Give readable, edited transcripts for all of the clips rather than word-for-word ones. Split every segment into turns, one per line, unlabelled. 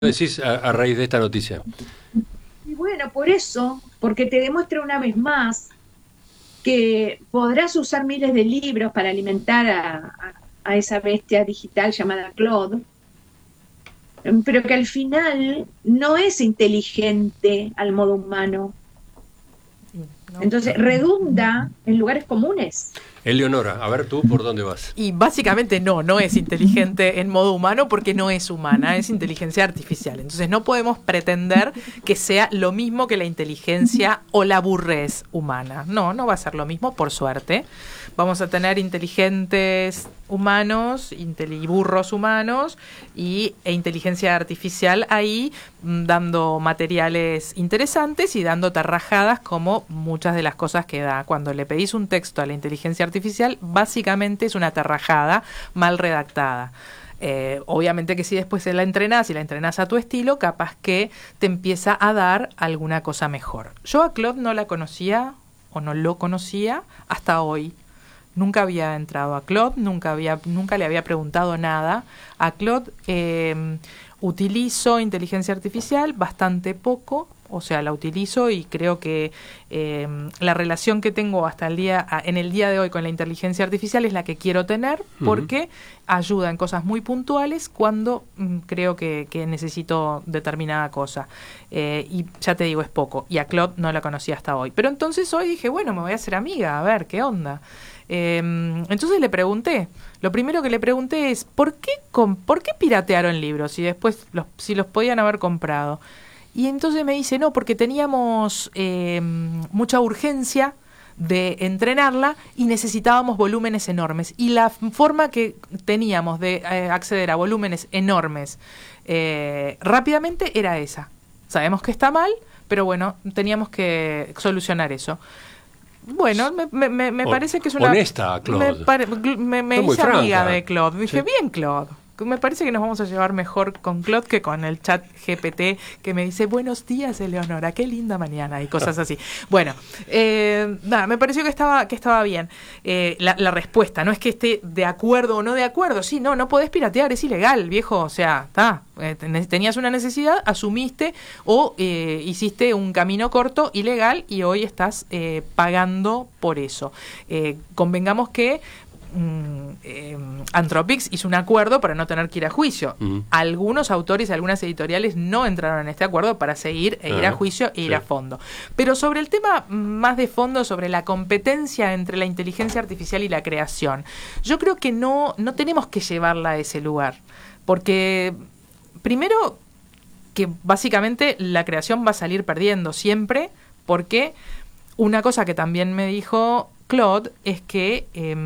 Decís a raíz de esta noticia.
Y bueno, por eso, porque te demuestra una vez más que podrás usar miles de libros para alimentar a esa bestia digital llamada Claude, pero que al final no es inteligente al modo humano.
No.
Entonces redunda en lugares comunes.
Eleonora, a ver tú por dónde vas.
Y básicamente no es inteligente en modo humano porque no es humana, es inteligencia artificial. Entonces no podemos pretender que sea lo mismo que la inteligencia o la burrez humana. No va a ser lo mismo, por suerte. Vamos a tener inteligentes humanos y burros humanos e inteligencia artificial ahí dando materiales interesantes y dando tarrajadas como muchas de las cosas que da. Cuando le pedís un texto a la inteligencia artificial, básicamente es una tarrajada mal redactada. Obviamente que si después la entrenás y la entrenás a tu estilo, capaz que te empieza a dar alguna cosa mejor. Yo a Claude no la conocía o no lo conocía hasta hoy. Nunca había entrado a Claude, nunca le había preguntado nada. A Claude utilizo inteligencia artificial bastante poco, o sea, la utilizo y creo que la relación que tengo en el día de hoy con la inteligencia artificial es la que quiero tener porque ayuda en cosas muy puntuales cuando creo que necesito determinada cosa. Y ya te digo, es poco. Y a Claude no la conocía hasta hoy. Pero entonces hoy dije, bueno, me voy a hacer amiga, a ver, ¿qué onda? Entonces le pregunté, lo primero que le pregunté es ¿por qué piratearon libros si después si los podían haber comprado? Y entonces me dice, no, porque teníamos mucha urgencia de entrenarla y necesitábamos volúmenes enormes. Y la forma que teníamos de acceder a volúmenes enormes rápidamente era esa. Sabemos que está mal, pero bueno, teníamos que solucionar eso. Bueno, me parece que es una...
Honesta, Claude.
Me hice amiga de Claude. Dije, sí. Bien, Claude. Me parece que nos vamos a llevar mejor con Claude que con el chat GPT que me dice, buenos días, Eleonora, qué linda mañana, y cosas así. Bueno, nada, me pareció que estaba bien. La respuesta, no es que esté de acuerdo o no de acuerdo. Sí, no podés piratear, es ilegal, viejo. O sea, está. Tenías una necesidad, asumiste o hiciste un camino corto, ilegal, y hoy estás pagando por eso. Convengamos que Anthropic hizo un acuerdo para no tener que ir a juicio. Algunos autores y algunas editoriales no entraron en este acuerdo para seguir ir a juicio e ir a fondo. Pero sobre el tema más de fondo, sobre la competencia entre la inteligencia artificial y la creación, yo creo que no tenemos que llevarla a ese lugar. Porque, primero, que básicamente la creación va a salir perdiendo siempre, porque una cosa que también me dijo Claude es que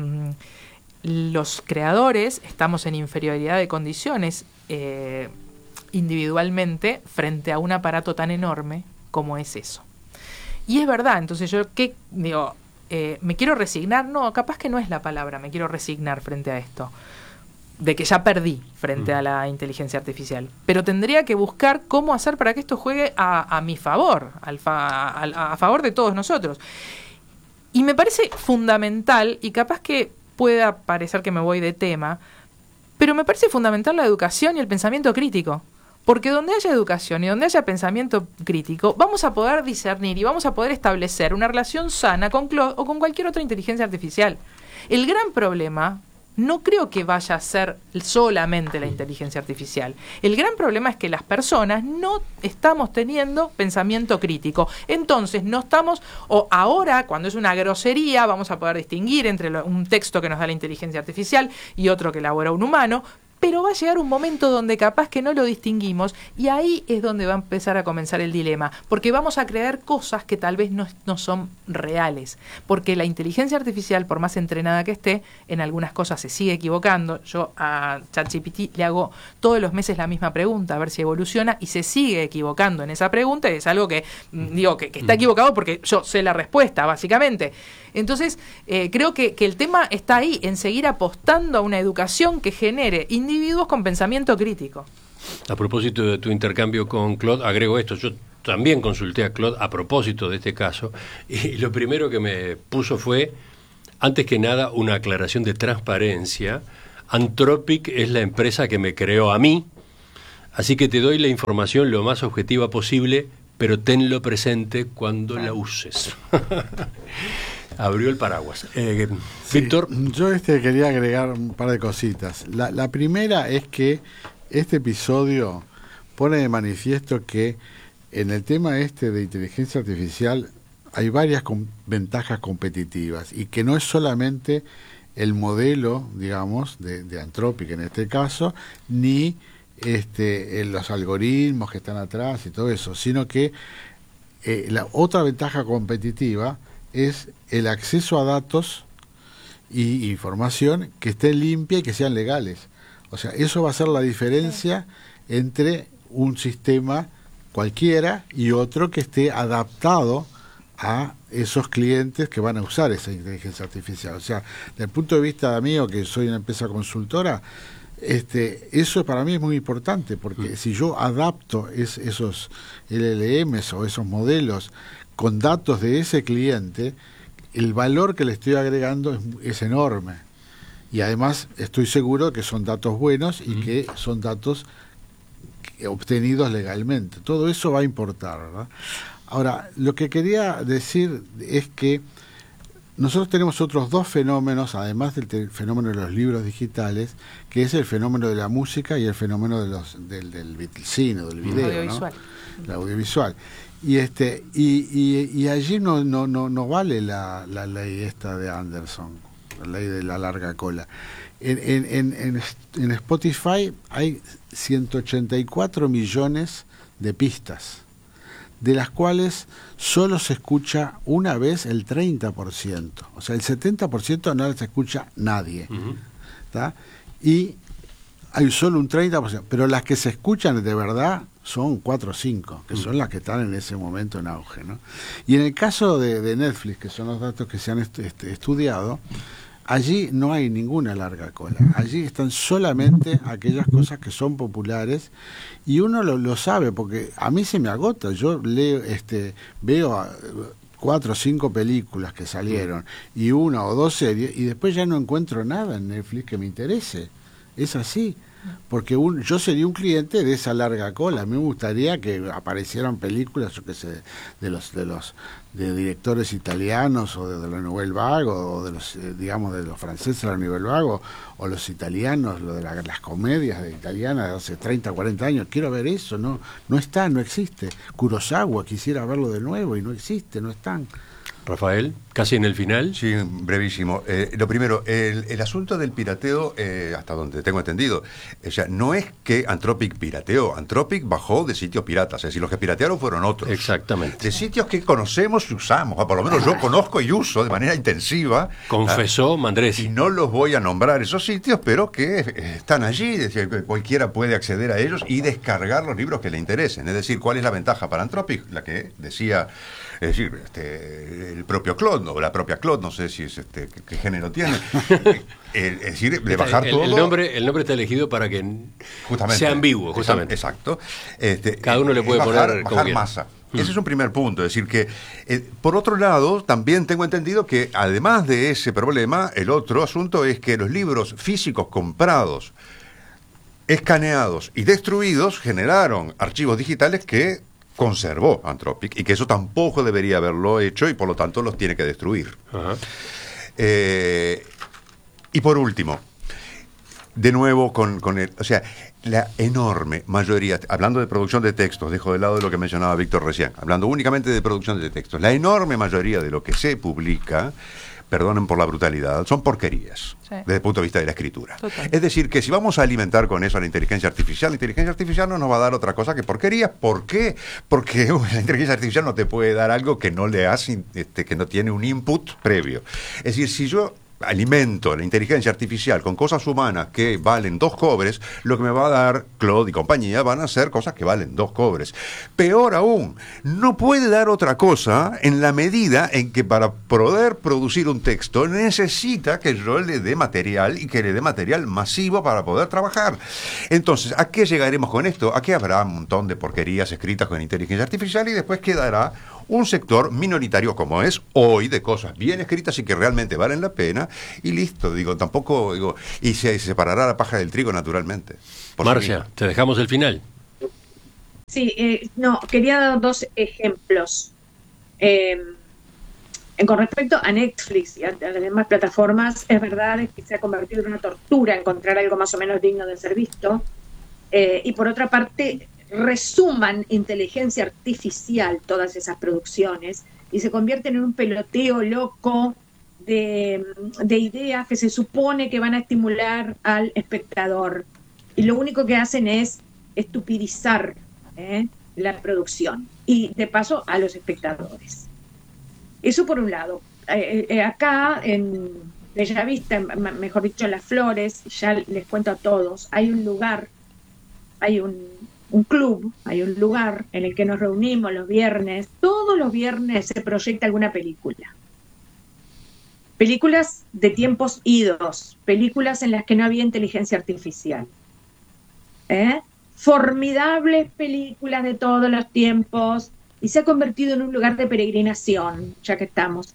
los creadores estamos en inferioridad de condiciones individualmente frente a un aparato tan enorme como es eso. Y es verdad, entonces yo ¿me quiero resignar? No, capaz que no es la palabra, me quiero resignar frente a esto, de que ya perdí frente a la inteligencia artificial. Pero tendría que buscar cómo hacer para que esto juegue a mi favor, a favor de todos nosotros. Y me parece fundamental, y capaz que pueda parecer que me voy de tema, pero me parece fundamental la educación y el pensamiento crítico. Porque donde haya educación y donde haya pensamiento crítico, vamos a poder discernir y vamos a poder establecer una relación sana con Claude o con cualquier otra inteligencia artificial. El gran problema no creo que vaya a ser solamente la inteligencia artificial. El gran problema es que las personas no estamos teniendo pensamiento crítico. Entonces, no estamos, o ahora, cuando es una grosería, vamos a poder distinguir entre un texto que nos da la inteligencia artificial y otro que elabora un humano, pero va a llegar un momento donde capaz que no lo distinguimos y ahí es donde va a empezar a comenzar el dilema, porque vamos a creer cosas que tal vez no son reales, porque la inteligencia artificial, por más entrenada que esté, en algunas cosas se sigue equivocando. Yo a ChatGPT le hago todos los meses la misma pregunta, a ver si evoluciona, y se sigue equivocando en esa pregunta, y es algo que digo que está equivocado porque yo sé la respuesta, básicamente. Entonces, creo que el tema está ahí, en seguir apostando a una educación que genere individuos con pensamiento crítico.
A propósito de tu intercambio con Claude, agrego esto. Yo también consulté a Claude a propósito de este caso, y lo primero que me puso fue, antes que nada, una aclaración de transparencia. Anthropic es la empresa que me creó a mí, Así que te doy la información lo más objetiva posible, pero tenlo presente cuando la uses. Abrió el paraguas. Víctor.
Yo quería agregar un par de cositas. La primera es que este episodio pone de manifiesto que en el tema de inteligencia artificial hay varias ventajas competitivas y que no es solamente el modelo, digamos, de Anthropic en este caso, ni los algoritmos que están atrás y todo eso, sino que la otra ventaja competitiva es el acceso a datos y información que estén limpia y que sean legales. O sea, eso va a ser la diferencia entre un sistema cualquiera y otro que esté adaptado a esos clientes que van a usar esa inteligencia artificial. O sea, desde el punto de vista mío, que soy una empresa consultora, eso para mí es muy importante, porque si yo adapto esos LLMs o esos modelos con datos de ese cliente, el valor que le estoy agregando es enorme. Y además estoy seguro que son datos buenos y que son datos obtenidos legalmente. Todo eso va a importar, ¿verdad? Ahora, lo que quería decir es que nosotros tenemos otros dos fenómenos, además del fenómeno de los libros digitales, que es el fenómeno de la música y el fenómeno del cine, del video, audiovisual, ¿no? El audiovisual. Y allí no vale la ley esta de Anderson, la ley de la larga cola. En Spotify hay 184 millones de pistas, de las cuales solo se escucha una vez el 30%. O sea, el 70% no se escucha nadie. ¿Tá? Y hay solo un 30%. Pero las que se escuchan de verdad son 4 o 5, que son las que están en ese momento en auge, ¿no? Y en el caso de Netflix, que son los datos que se han estudiado, allí no hay ninguna larga cola. Allí están solamente aquellas cosas que son populares y uno lo sabe, porque a mí se me agota. Yo leo, veo 4 o 5 películas que salieron y 1 o 2 series y después ya no encuentro nada en Netflix que me interese. Es así. Porque yo sería un cliente de esa larga cola. A mí me gustaría que aparecieran películas, yo qué sé, de directores italianos o de la Nouvelle Vague o de los de los franceses de la Nouvelle Vague o los italianos, lo de las comedias italianas de hace 30, 40 años. Quiero ver eso, no está, no existe. Kurosawa, quisiera verlo de nuevo y no existe, no están.
Rafael, casi en el final.
Sí, brevísimo. Lo primero, el asunto del pirateo, hasta donde tengo entendido, o sea, no es que Anthropic pirateó. Anthropic bajó de sitios piratas, es decir, los que piratearon fueron otros.
Exactamente.
De sitios que conocemos y usamos, o por lo menos yo conozco y uso de manera intensiva.
Confesó Mandresi.
Y no los voy a nombrar esos sitios, pero que están allí, es decir, que cualquiera puede acceder a ellos y descargar los libros que le interesen. Es decir, ¿cuál es la ventaja para Anthropic? La que decía... Es decir, el propio Claude, o la propia Claude, no sé si es qué género tiene. Es decir, de bajar todo.
El nombre está elegido para que sea ambiguo, justamente.
Exacto.
Cada uno le puede poner
bajar masa. Ese es un primer punto. Es decir, que por otro lado, también tengo entendido que además de ese problema, el otro asunto es que los libros físicos comprados, escaneados y destruidos generaron archivos digitales que conservó Anthropic y que eso tampoco debería haberlo hecho y por lo tanto los tiene que destruir. Y por último, de nuevo con o sea, la enorme mayoría, hablando de producción de textos, dejo de lado lo que mencionaba Víctor recién, hablando únicamente de producción de textos, la enorme mayoría de lo que se publica, perdonen por la brutalidad, son porquerías, sí, desde el punto de vista de la escritura. Total. Es decir, que si vamos a alimentar con eso a la inteligencia artificial no nos va a dar otra cosa que porquerías. ¿Por qué? Porque la inteligencia artificial no te puede dar algo que no le hace, que no tiene un input previo. Es decir, si yo alimento la inteligencia artificial con cosas humanas que valen 2 cobres, lo que me va a dar Claude y compañía van a ser cosas que valen 2 cobres. Peor aún, no puede dar otra cosa en la medida en que para poder producir un texto necesita que yo le dé material y que le dé material masivo para poder trabajar. Entonces, ¿a qué llegaremos con esto? A que habrá un montón de porquerías escritas con inteligencia artificial y después quedará un sector minoritario como es hoy de cosas bien escritas y que realmente valen la pena y listo, y se separará la paja del trigo naturalmente.
Marcia, te dejamos el final.
Sí, no, quería dar 2 ejemplos. Con respecto a Netflix y a las demás plataformas, es verdad que se ha convertido en una tortura encontrar algo más o menos digno de ser visto. Y por otra parte, resuman inteligencia artificial todas esas producciones y se convierten en un peloteo loco de ideas que se supone que van a estimular al espectador. Y lo único que hacen es estupidizar la producción y de paso a los espectadores. Eso por un lado. Acá en Bellavista, mejor dicho en Las Flores, ya les cuento a todos, hay un lugar, hay un club, hay un lugar en el que nos reunimos los viernes. Todos los viernes se proyecta alguna película. Películas de tiempos idos, películas en las que no había inteligencia artificial. Formidables películas de todos los tiempos, y se ha convertido en un lugar de peregrinación, ya que estamos,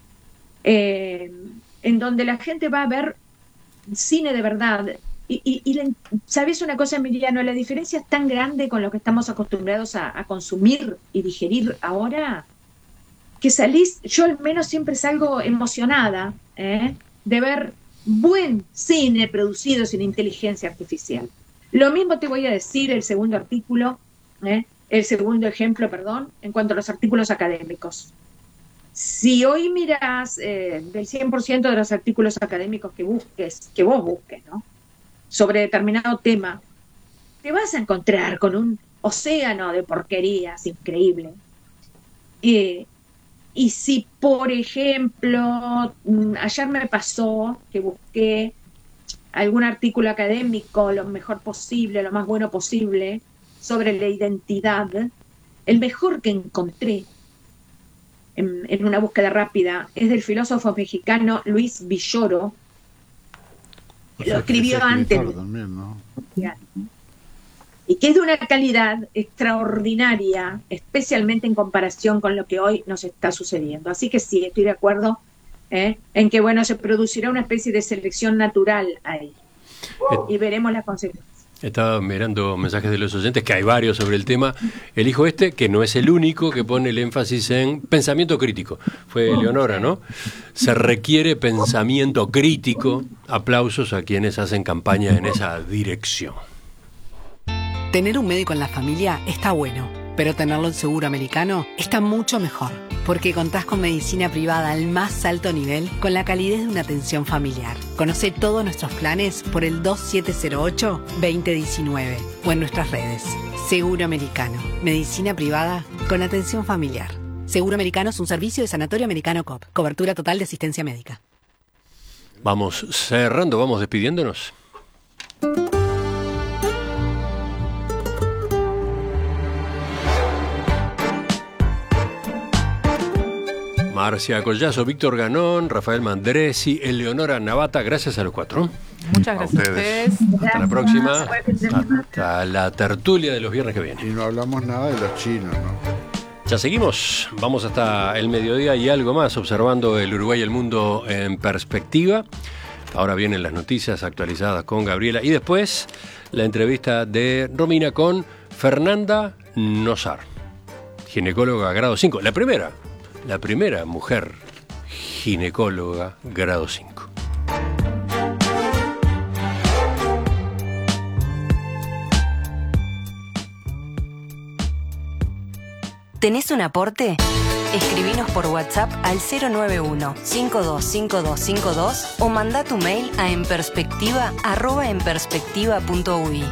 en donde la gente va a ver cine de verdad. Y ¿sabes una cosa, Emiliano? La diferencia es tan grande con lo que estamos acostumbrados a consumir y digerir ahora, que salís, yo al menos siempre salgo emocionada de ver buen cine producido sin inteligencia artificial. Lo mismo te voy a decir el segundo ejemplo, en cuanto a los artículos académicos. Si hoy mirás del 100% de los artículos académicos que vos busques, ¿no?, sobre determinado tema, te vas a encontrar con un océano de porquerías increíble. Y si, por ejemplo, ayer me pasó que busqué algún artículo académico lo mejor posible, lo más bueno posible, sobre la identidad, el mejor que encontré en una búsqueda rápida es del filósofo mexicano Luis Villoro. Lo escribió antes también, ¿no? Y que es de una calidad extraordinaria, especialmente en comparación con lo que hoy nos está sucediendo. Así que sí, estoy de acuerdo en que, bueno, se producirá una especie de selección natural ahí y veremos las consecuencias.
Estaba mirando mensajes de los oyentes, que hay varios sobre el tema. Elijo que no es el único, que pone el énfasis en pensamiento crítico. Fue Leonora, ¿no? Se requiere pensamiento crítico. Aplausos a quienes hacen campaña en esa dirección.
Tener un médico en la familia está bueno, pero tenerlo en Seguro Americano está mucho mejor, porque contás con medicina privada al más alto nivel con la calidez de una atención familiar. Conoce todos nuestros planes por el 2708-2019 o en nuestras redes. Seguro Americano, medicina privada con atención familiar. Seguro Americano es un servicio de Sanatorio Americano Coop, cobertura total de asistencia médica.
Vamos cerrando, vamos despidiéndonos. Marcia Collazo, Víctor Ganón, Rafael Mandresi, Eleonora Navata, gracias a los 4.
Muchas gracias a ustedes.
Hasta la próxima. Hasta la tertulia de los viernes que viene.
Y no hablamos nada de los chinos, ¿no?
Ya seguimos. Vamos hasta el mediodía y algo más, observando el Uruguay y el mundo en perspectiva. Ahora vienen las noticias actualizadas con Gabriela. Y después la entrevista de Romina con Fernanda Nosar, ginecóloga grado 5. La primera mujer ginecóloga grado 5.
¿Tenés un aporte? Escribinos por WhatsApp al 091-525252 o mandá tu mail a enperspectiva@enperspectiva.ui.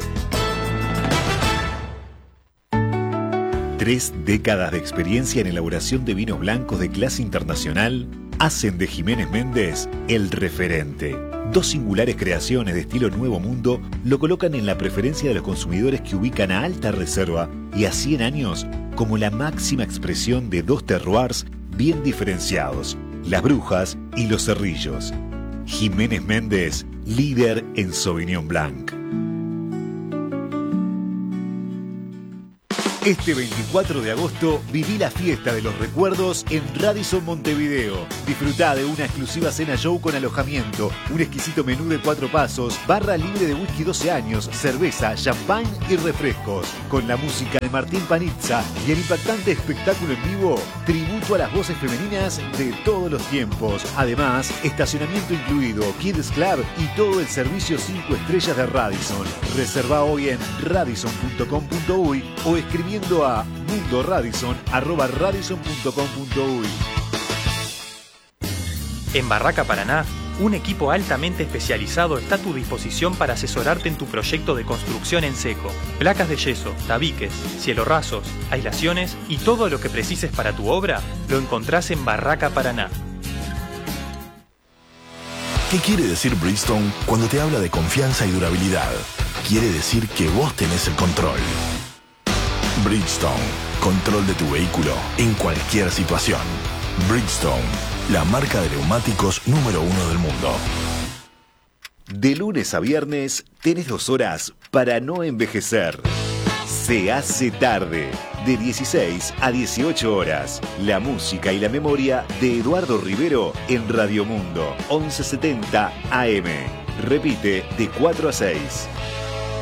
3 décadas de experiencia en elaboración de vinos blancos de clase internacional hacen de Jiménez Méndez el referente. 2 singulares creaciones de estilo Nuevo Mundo lo colocan en la preferencia de los consumidores que ubican a alta reserva y a 100 años como la máxima expresión de 2 terroirs bien diferenciados, las Brujas y los Cerrillos. Jiménez Méndez, líder en Sauvignon Blanc. Este 24 de agosto viví la fiesta de los recuerdos en Radisson Montevideo. Disfrutá de una exclusiva cena show con alojamiento, un exquisito menú de 4 pasos, barra libre de whisky 12 años, cerveza, champán y refrescos. Con la música de Martín Panizza y el impactante espectáculo en vivo, tributo a las voces femeninas de todos los tiempos. Además, estacionamiento incluido, Kids Club y todo el servicio 5 estrellas de Radisson. Reserva hoy en radisson.com.uy o escribiendo a mundoradisson@radisson.com.uy.
En Barraca Paraná, un equipo altamente especializado está a tu disposición para asesorarte en tu proyecto de construcción en seco. Placas de yeso, tabiques, cielorrasos, aislaciones y todo lo que precises para tu obra lo encontrás en Barraca Paraná.
¿Qué quiere decir Bridgestone cuando te habla de confianza y durabilidad? Quiere decir que vos tenés el control. Bridgestone, control de tu vehículo en cualquier situación. Bridgestone, la marca de neumáticos número 1 del mundo.
De lunes a viernes tenés 2 horas para no envejecer. Se hace tarde, de 16 a 18 horas. La música y la memoria de Eduardo Rivero en Radio Mundo, 1170 AM. Repite de 4 a 6.